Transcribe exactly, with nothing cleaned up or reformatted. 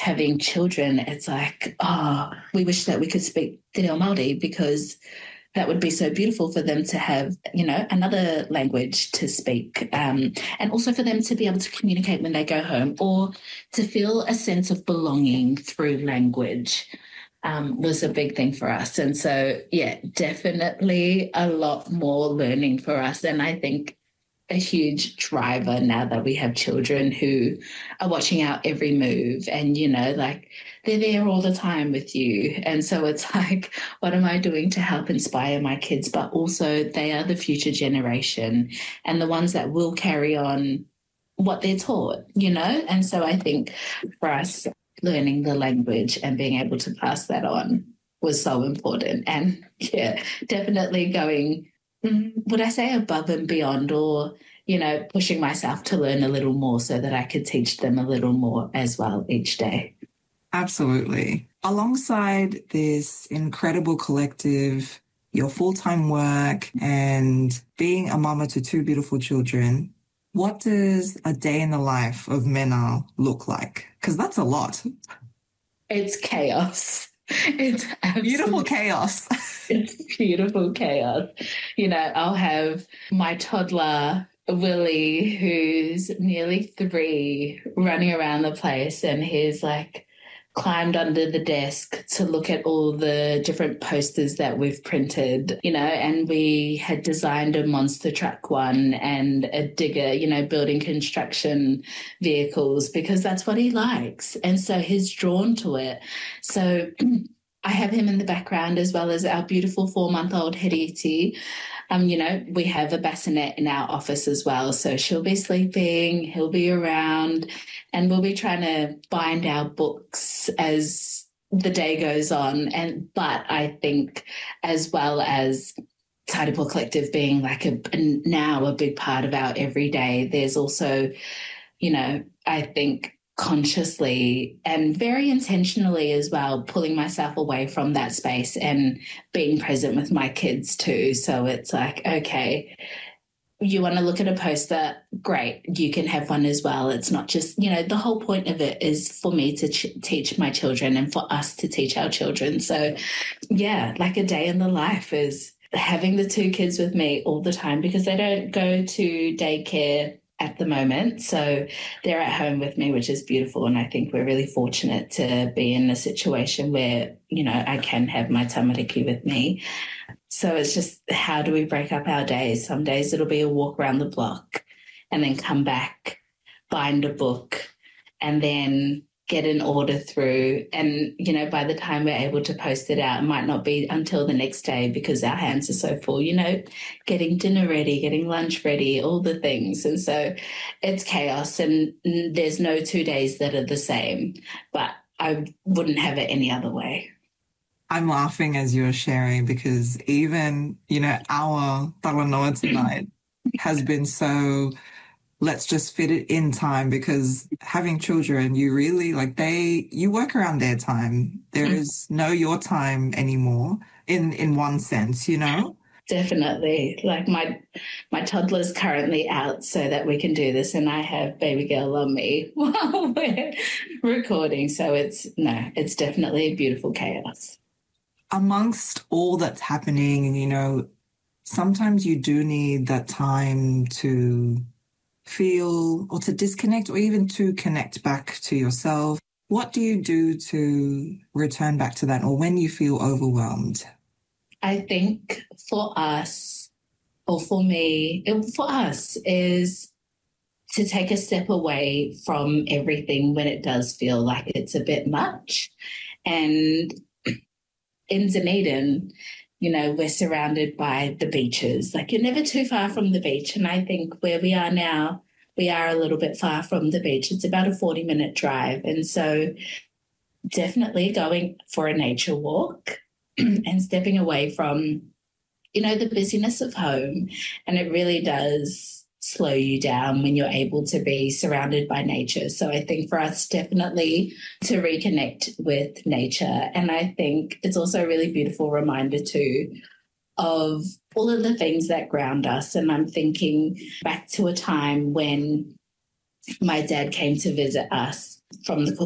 having children, it's like, oh, we wish that we could speak Te Reo Māori because that would be so beautiful for them to have, you know, another language to speak, um, and also for them to be able to communicate when they go home or to feel a sense of belonging through language um, was a big thing for us. And so, yeah, definitely a lot more learning for us. And I think a huge driver now that we have children who are watching out every move and, you know, like they're there all the time with you. And so it's like, what am I doing to help inspire my kids? But also they are the future generation and the ones that will carry on what they're taught, you know? And so I think for us, learning the language and being able to pass that on was so important. And yeah, definitely going, would I say above and beyond, or, you know, pushing myself to learn a little more so that I could teach them a little more as well each day. Absolutely. Alongside this incredible collective, your full-time work and being a mama to two beautiful children, what does a day in the life of Mena look like? Because that's a lot. It's chaos. It's beautiful chaos. It's beautiful chaos. You know, I'll have my toddler, Willie, who's nearly three, running around the place, and he's like climbed under the desk to look at all the different posters that we've printed, you know, and we had designed a monster truck one and a digger, you know, building construction vehicles because that's what he likes. And so he's drawn to it. So I have him in the background as well as our beautiful four-month-old Heriti. Um, you know, we have a bassinet in our office as well. So she'll be sleeping, he'll be around, and we'll be trying to bind our books as the day goes on. And but I think as well as Taidapu Collective being like a, a now a big part of our everyday, there's also, you know, I think consciously and very intentionally as well, pulling myself away from that space and being present with my kids too. So it's like, okay, you want to look at a poster, great, you can have one as well. It's not just, you know, the whole point of it is for me to ch- teach my children and for us to teach our children. So yeah, like a day in the life is having the two kids with me all the time because they don't go to daycare at the moment. So they're at home with me, which is beautiful. And I think we're really fortunate to be in a situation where, you know, I can have my tamariki with me. So it's just, how do we break up our days? Some days it'll be a walk around the block and then come back, bind a book, and then get an order through. And, you know, by the time we're able to post it out, it might not be until the next day because our hands are so full, you know, getting dinner ready, getting lunch ready, all the things. And so it's chaos and there's no two days that are the same, but I wouldn't have it any other way. I'm laughing as you're sharing because even, you know, our Talanoa tonight has been so, let's just fit it in time because having children, you really like they, you work around their time. There mm. is no your time anymore in, in one sense, you know? Definitely. Like my, my toddler's currently out so that we can do this and I have baby girl on me while we're recording. So it's, no, it's definitely a beautiful chaos. Amongst all that's happening, you know, sometimes you do need that time to feel or to disconnect or even to connect back to yourself. What do you do to return back to that or when you feel overwhelmed? I think for us, or for me, it, for us is to take a step away from everything when it does feel like it's a bit much. And in Dunedin, you know, we're surrounded by the beaches. Like you're never too far from the beach. And I think where we are now, we are a little bit far from the beach. It's about a forty minute drive. And so definitely going for a nature walk and stepping away from, you know, the busyness of home. And it really does slow you down when you're able to be surrounded by nature. So I think for us, definitely to reconnect with nature. And I think it's also a really beautiful reminder too of all of the things that ground us. And I'm thinking back to a time when my dad came to visit us from the